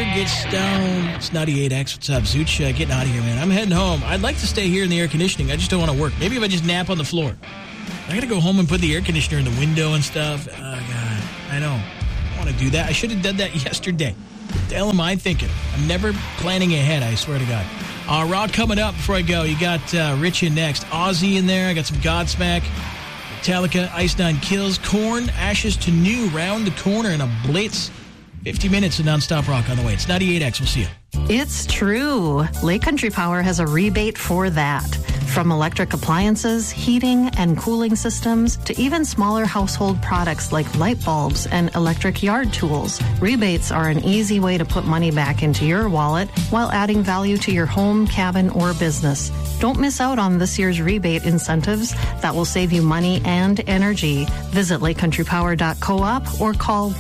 get stoned. It's 98X. What's up, Zooch? Getting out of here, man. I'm heading home. I'd like to stay here in the air conditioning. I just don't want to work. Maybe if I just nap on the floor. I got to go home and put the air conditioner in the window and stuff. Oh, God. I know. I want to do that. I should have done that yesterday. What the hell am I thinking? I'm never planning ahead, I swear to God. Raw coming up before I go. You got Rich in next. Ozzy in there. I got some Godsmack. Metallica, Ice Nine Kills. Korn, Ashes to New. Round the corner in a blitz. 50 minutes of nonstop rock on the way. It's 98X. We'll see you. It's true. Lake Country Power has a rebate for that. From electric appliances, heating and cooling systems, to even smaller household products like light bulbs and electric yard tools, rebates are an easy way to put money back into your wallet while adding value to your home, cabin, or business. Don't miss out on this year's rebate incentives that will save you money and energy. Visit lakecountrypower.coop or call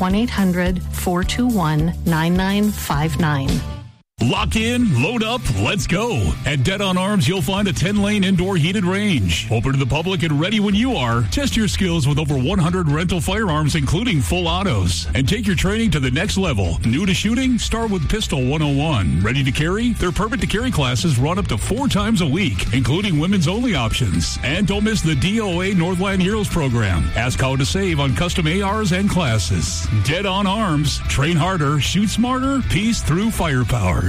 1-800-421-9959. Lock in, load up, let's go. At Dead on Arms, you'll find a 10-lane indoor heated range. Open to the public and ready when you are. Test your skills with over 100 rental firearms, including full autos. And take your training to the next level. New to shooting? Start with Pistol 101. Ready to carry? Their permit to carry classes run up to 4 times a week, including women's only options. And don't miss the DOA Northland Heroes program. Ask how to save on custom ARs and classes. Dead on Arms. Train harder, shoot smarter, peace through firepower.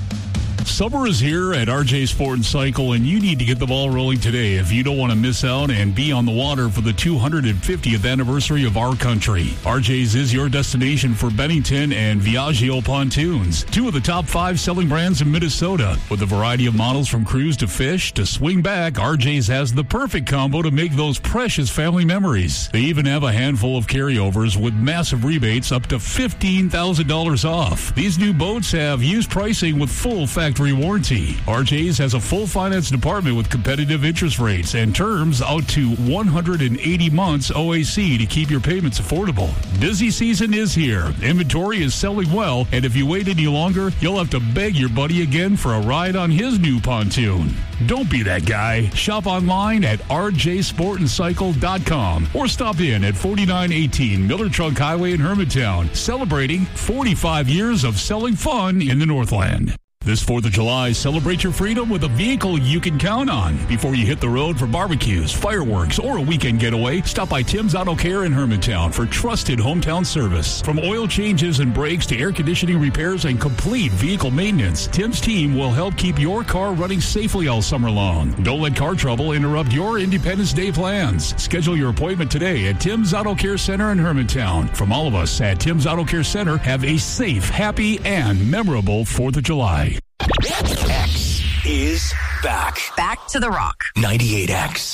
Summer is here at RJ Sport and Cycle, and you need to get the ball rolling today if you don't want to miss out and be on the water for the 250th anniversary of our country. RJ's is your destination for Bennington and Viaggio pontoons, 2 of the top 5 selling brands in Minnesota. With a variety of models from cruise to fish to swing back, RJ's has the perfect combo to make those precious family memories. They even have a handful of carryovers with massive rebates up to $15,000 off. These new boats have used pricing with full factory warranty. RJ's has a full finance department with competitive interest rates and terms out to 180 months OAC to keep your payments affordable. Busy season is here. Inventory is selling well, and if you wait any longer, you'll have to beg your buddy again for a ride on his new pontoon. Don't be that guy. Shop online at rjsportandcycle.com or stop in at 4918 Miller Trunk Highway in Hermantown, celebrating 45 years of selling fun in the Northland. This 4th of July, celebrate your freedom with a vehicle you can count on. Before you hit the road for barbecues, fireworks, or a weekend getaway, stop by Tim's Auto Care in Hermantown for trusted hometown service. From oil changes and brakes to air conditioning repairs and complete vehicle maintenance, Tim's team will help keep your car running safely all summer long. Don't let car trouble interrupt your Independence Day plans. Schedule your appointment today at Tim's Auto Care Center in Hermantown. From all of us at Tim's Auto Care Center, have a safe, happy, and memorable 4th of July. X is back. Back to the rock. 98X.